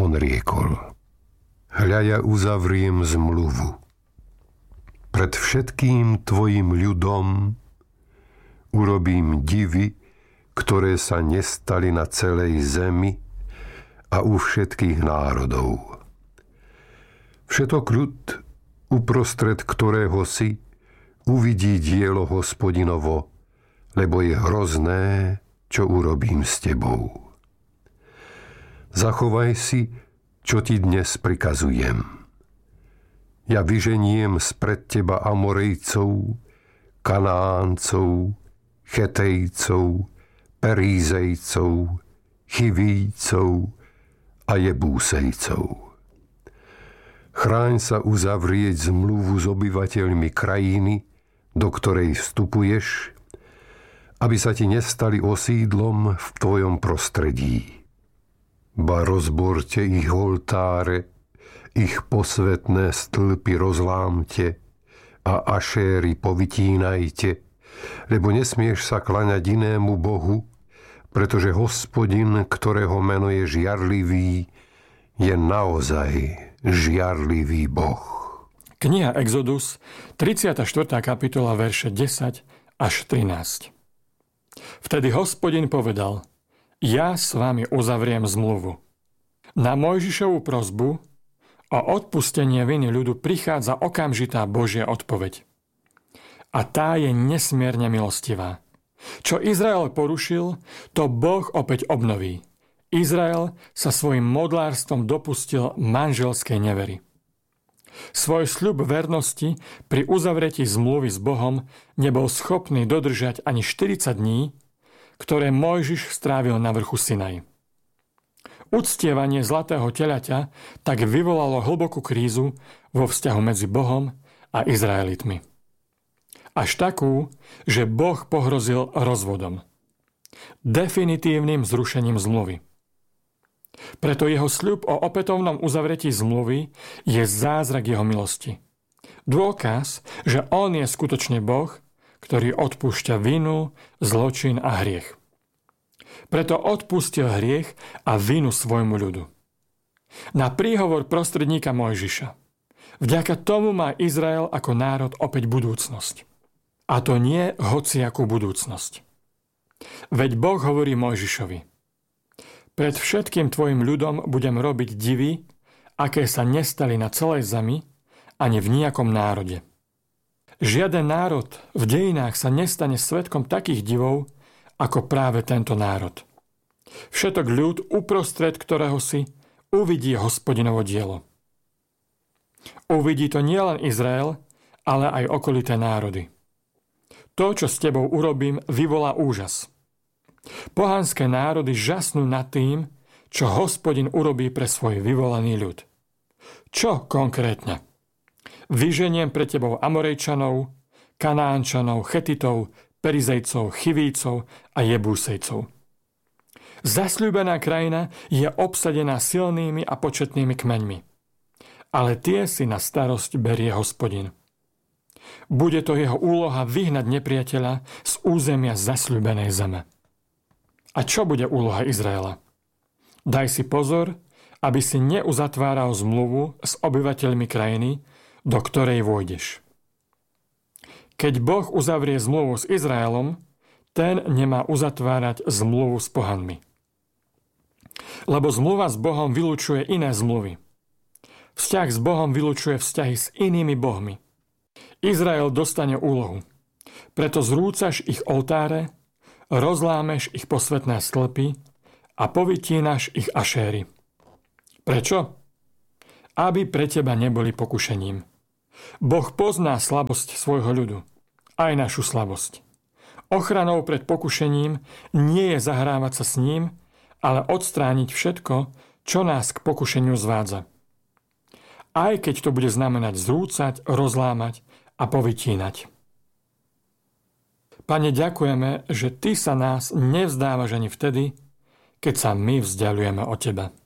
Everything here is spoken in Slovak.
on riekol: Hľa, ja uzavriem zmluvu. Pred všetkým tvojim ľudom urobím divy, ktoré sa nestali na celej zemi a u všetkých národov. Všetok ľud, uprostred ktorého si, uvidí dielo Hospodinovo, lebo je hrozné, čo urobím s tebou. Zachovaj si, čo ti dnes prikazujem. Ja vyženiem spred teba Amorejcov, Kanáncov, Chetejcov, Perízejcov, Chivícov a Jebúsejcov. Chráň sa uzavrieť zmluvu s obyvateľmi krajiny, do ktorej vstupuješ, aby sa ti nestali osídlom v tvojom prostredí. Ba rozborte ich oltáre, ich posvetné stĺpy rozlámte a ašéry povytínajte, lebo nesmieš sa klaňať inému bohu, pretože Hospodin, ktorého meno je žiarlivý, je naozaj žiarlivý Boh. Kniha Exodus, 34. kapitola, verše 10 až 13. Vtedy Hospodin povedal: Ja s vami uzavriem zmluvu. Na Mojžišovu prosbu o odpustenie viny ľudu prichádza okamžitá Božia odpoveď. A tá je nesmierne milostivá. Čo Izrael porušil, to Boh opäť obnoví. Izrael sa svojim modlárstvom dopustil manželskej nevery. Svoj sľub vernosti pri uzavretí zmluvy s Bohom nebol schopný dodržať ani 40 dní, ktoré Mojžiš strávil na vrchu Sinaj. Uctievanie zlatého telaťa tak vyvolalo hlbokú krízu vo vzťahu medzi Bohom a Izraelitmi. Až takú, že Boh pohrozil rozvodom. Definitívnym zrušením zmluvy. Preto jeho sľub o opätovnom uzavretí zmluvy je zázrak jeho milosti. Dôkaz, že on je skutočne Boh, ktorý odpúšťa vinu, zločin a hriech. Preto odpustil hriech a vinu svojmu ľudu. Na príhovor prostredníka Mojžiša. Vďaka tomu má Izrael ako národ opäť budúcnosť. A to nie hociakú budúcnosť. Veď Boh hovorí Mojžišovi: Pred všetkým tvojim ľudom budem robiť divy, aké sa nestali na celej zemi ani v nejakom národe. Žiaden národ v dejinách sa nestane svedkom takých divov, ako práve tento národ. Všetok ľud, uprostred ktorého si, uvidí Hospodinovo dielo. Uvidí to nielen Izrael, ale aj okolité národy. To, čo s tebou urobím, vyvolá úžas. Pohanské národy žasnú nad tým, čo Hospodin urobí pre svoj vyvolaný ľud. Čo konkrétne? Vyženiem pre tebou Amorejčanov, Kanánčanov, Chetitov, Perizejcov, Chivícov a Jebúsejcov. Zasľúbená krajina je obsadená silnými a početnými kmeňmi. Ale tie si na starosť berie Hospodin. Bude to jeho úloha vyhnať nepriateľa z územia zasľúbenej zeme. A čo bude úloha Izraela? Daj si pozor, aby si neuzatváral zmluvu s obyvateľmi krajiny, do ktorej vôjdeš. Keď Boh uzavrie zmluvu s Izraelom, ten nemá uzatvárať zmluvu s pohanmi. Lebo zmluva s Bohom vylučuje iné zmluvy. Vzťah s Bohom vylučuje vzťahy s inými bohmi. Izrael dostane úlohu. Preto zrúcaš ich oltáre, rozlámeš ich posvetné stĺpy a povytínaš ich ašéry. Prečo? Aby pre teba neboli pokušením. Boh pozná slabosť svojho ľudu, aj našu slabosť. Ochranou pred pokušením nie je zahrávať sa s ním, ale odstrániť všetko, čo nás k pokušeniu zvádza. Aj keď to bude znamenať zrúcať, rozlámať a povytínať. Pane, ďakujeme, že Ty sa nás nevzdávaš ani vtedy, keď sa my vzdialujeme od Teba.